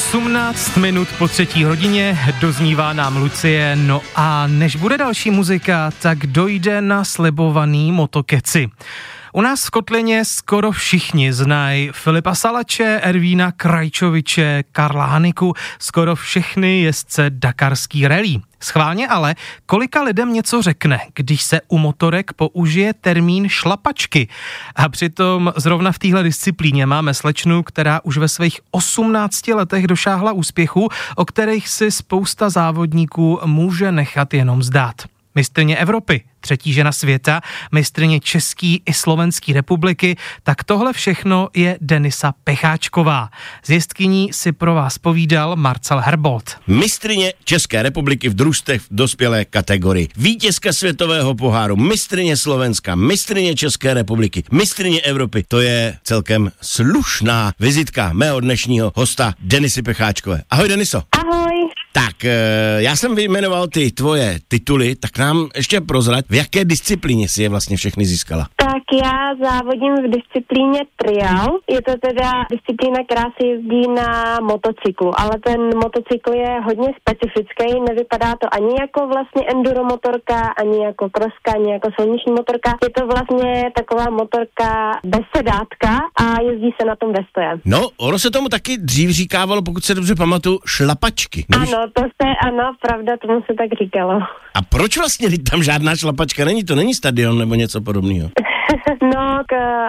18 minut po 3. hodině, doznívá nám Lucie, no a než bude další muzika, tak dojde na slibovaný motokeci. U nás v Kotlině skoro všichni znají Filipa Salače, Ervína Krajčoviče, Karla Haniku, skoro všechny jezdce dakarský rally. Schválně ale, kolika lidem něco řekne, když se u motorek použije termín šlapačky. A přitom zrovna v téhle disciplíně máme slečnu, která už ve svých 18 letech došáhla úspěchu, o kterých si spousta závodníků může nechat jenom zdát. Mistryně Evropy, 3. žena světa, mistryně České i Slovenské republiky, tak tohle všechno je Denisa Pecháčková. S jezdkyní si pro vás povídal Marcel Herbold. Mistryně České republiky v družstvech v dospělé kategorii, vítězka světového poháru, mistryně Slovenska, mistryně České republiky, mistryně Evropy. To je celkem slušná vizitka mého dnešního hosta Denisy Pecháčkové. Ahoj Deniso. Ahoj. Tak, já jsem vyjmenoval ty tvoje tituly, tak nám ještě prozrať, v jaké disciplíně si je vlastně všechny získala. Tak já závodím v disciplíně trial. Je to teda disciplína, která se jezdí na motocyklu, ale ten motocykl je hodně specifický, nevypadá to ani jako vlastně enduro motorka, ani jako crosska, ani jako silniční motorka. Je to vlastně taková motorka bez sedátka a jezdí se na tom ve stoje. No, ono se tomu taky dřív říkávalo, pokud se dobře pamatuju, šlapačky. Nevíš? Ano, pravda, tomu se tak říkalo. A proč vlastně tam žádná šlapačka není? To není stadion nebo něco podobného? No,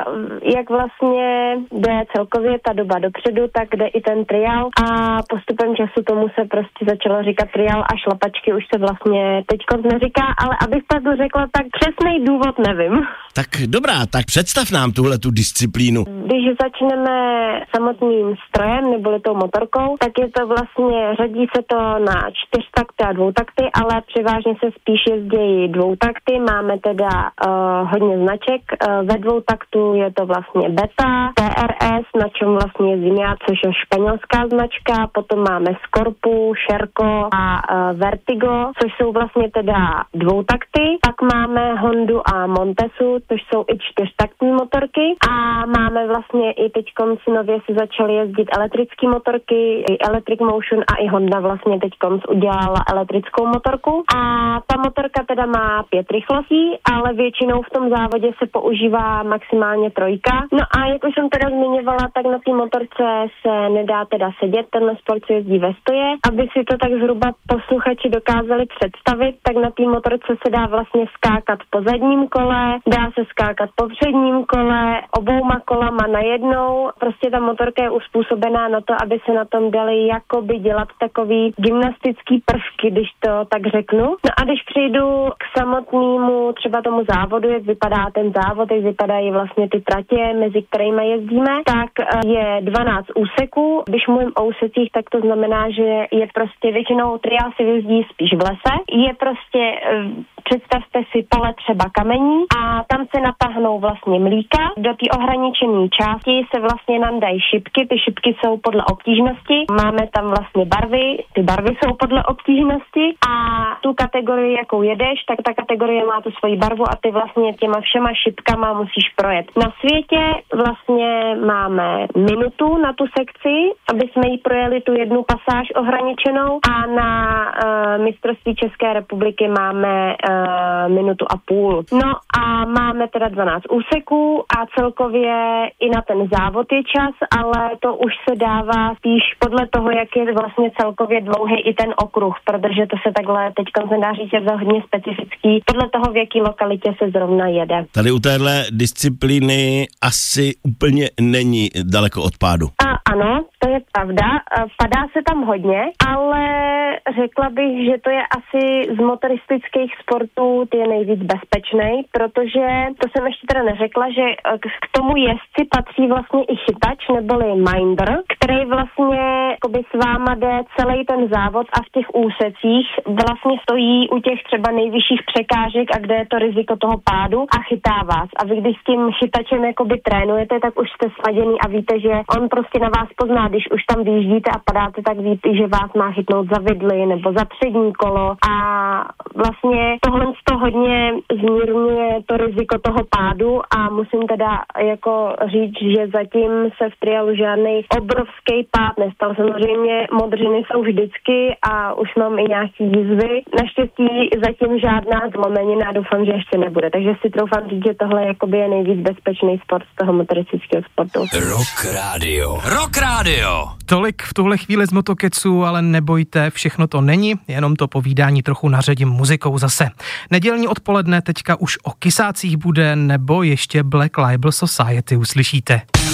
jak vlastně jde celkově ta doba dopředu, tak jde i ten trial a postupem času tomu se prostě začalo říkat trial a šlapačky už se vlastně teďko neříká, ale abych to řekla, tak přesný důvod nevím. Tak dobrá, tak představ nám tuhle tu disciplínu. Když začneme samotným strojem neboli tou motorkou, tak je to vlastně, řadí se to na 4takty a 2takty, ale převážně se spíš jezdí 2takty, máme teda hodně značek, ve 2taktu je to vlastně Beta, TRS, na čem vlastně jezdím já, což je španělská značka, potom máme Scorpu, Sherco a Vertigo, což jsou vlastně teda 2takty, pak máme Hondu a Montesu, což jsou i 4taktní motorky a máme vlastně i teď nově se začaly jezdit elektrické motorky, i Electric Motion a i Honda vlastně teď udělala elektrickou motorku a ta motorka teda má 5 rychlostí, ale většinou v tom závodě se používá maximálně 3. No a jak už jsem teda zmiňovala, tak na té motorce se nedá teda sedět, tenhle sport se jezdí ve stoje. Aby si to tak zhruba posluchači dokázali představit, tak na té motorce se dá vlastně skákat po zadním kole, dá se skákat po předním kole, obouma kolama najednou. Prostě ta motorka je uspůsobená na to, aby se na tom dali jakoby dělat takový gymnastický prvky, když to tak řeknu. No a když přijdu k samotnému třeba tomu závodu, jak vypadá ten závod, jak vypadají vlastně ty tratě, mezi kterými jezdíme, tak je 12 úseků. Když mluvím o úsecích, tak to znamená, že je prostě většinou triál se jezdí spíš v lese. Je prostě, představte si pole třeba kamení a tam se natáhnou vlastně mlíka. Do té ohraničené části se vlastně nandají šipky, ty šipky jsou podle obtížnosti. Máme tam vlastně barvy, ty barvy jsou podle obtížnosti a tu kategorii, jakou jedeš, tak ta kategorie má tu svoji barvu a ty vlastně těma všema šipkama musíš projet. Na světě vlastně máme minutu na tu sekci, aby jsme jí projeli tu jednu pasáž ohraničenou a na mistrovství České republiky máme minutu a půl. No a máme teda 12 úseků a celkově i na ten závod je čas, ale to už se dává spíš podle toho, jak je vlastně celkově dlouhý i ten okruh, protože to se takhle teďka se dá říct, je to hodně specifický, podle toho, v jaký lokalitě se zrovna jede. Tady u téhle disciplíny asi úplně není daleko od pádu. Ano, to je pravda. Padá se tam hodně, ale řekla bych, že to je asi z motoristických sportů ty je nejvíc bezpečný, protože to jsem ještě teda neřekla, že k tomu jezdci patří vlastně i chytač neboli minder, který vlastně jakoby s váma jde celý ten závod a v těch úsecích vlastně stojí u těch třeba nejvyšších překážek a kde je to riziko toho pádu a chytá vás. A vy když s tím chytačem jakoby trénujete, tak už jste sladěný a víte, že on prostě na vás pozná, když už tam vyjíždíte a padáte, tak víte, že vás má chytnout za vidly nebo za přední kolo a vlastně tohle to hodně zmírňuje to riziko toho pádu a musím teda jako říct, že zatím se v trialu žádný obrovský velký pád nestal. Samozřejmě modřiny jsou vždycky a už mám i nějaký jízvy. Naštěstí zatím žádná zlomenina, doufám, že ještě nebude. Takže si troufám říct, že tohle jakoby je nejvíc bezpečný sport z toho motoristického sportu. Rock Radio. Tolik v tuhle chvíli z Motokecu, ale nebojte, všechno to není, jenom to povídání trochu naředím muzikou zase. Nedělní odpoledne teďka už o kysácích bude, nebo ještě Black Label Society uslyšíte.